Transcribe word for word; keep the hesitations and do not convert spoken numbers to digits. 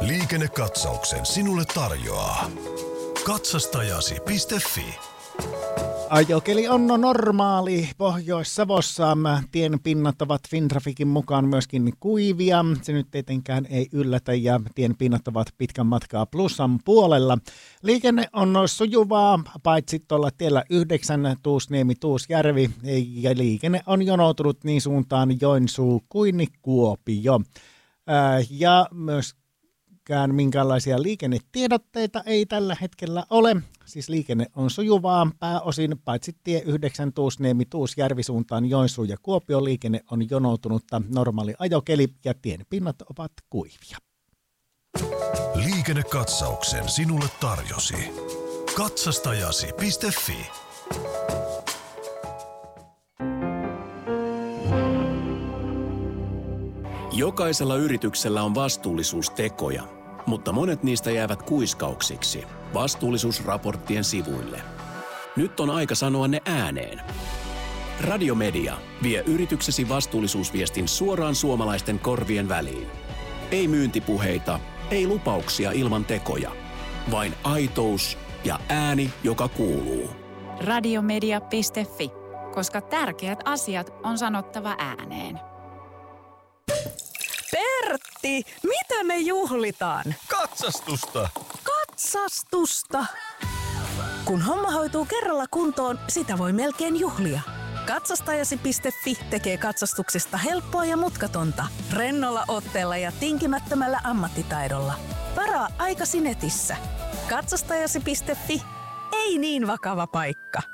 Liikennekatsauksen sinulle tarjoaa katsastajasi piste fi. Ajokeli on normaali Pohjois-Savossa. Tien pinnat ovat Fintraficin mukaan myöskin kuivia. Se nyt tietenkään ei yllätä ja tien pinnat ovat pitkän matkaa plussan puolella. Liikenne on sujuvaa, paitsi tuolla tiellä yhdeksän Tuusniemi-Tuusjärvi. Ja liikenne on jonoutunut niin suuntaan Joensuu kuin Kuopio. Ää, ja myös minkäänlaisia liikennetiedotteita ei tällä hetkellä ole. Siis liikenne on sujuvaa pääosin, paitsi tie yhdeksän Tuusniemi Tuusjärvi suuntaan Joensuu ja Kuopio. Liikenne on jonoutunutta, normaali ajokeli ja tien pinnat ovat kuivia. Liikennekatsauksen sinulle tarjosi katsastajasi piste fi. Jokaisella yrityksellä on vastuullisuustekoja, mutta monet niistä jäävät kuiskauksiksi vastuullisuusraporttien sivuille. Nyt on aika sanoa ne ääneen. Radiomedia vie yrityksesi vastuullisuusviestin suoraan suomalaisten korvien väliin. Ei myyntipuheita, ei lupauksia ilman tekoja, vain aitous ja ääni, joka kuuluu. Radiomedia piste fi, koska tärkeät asiat on sanottava ääneen. Pertti, mitä me juhlitaan? Katsastusta! Katsastusta! Kun homma hoituu kerralla kuntoon, sitä voi melkein juhlia. Katsastajasi piste fi tekee katsastuksesta helppoa ja mutkatonta, rennolla otteella ja tinkimättömällä ammattitaidolla. Varaa aikasi netissä. Katsastajasi piste fi. Ei niin vakava paikka.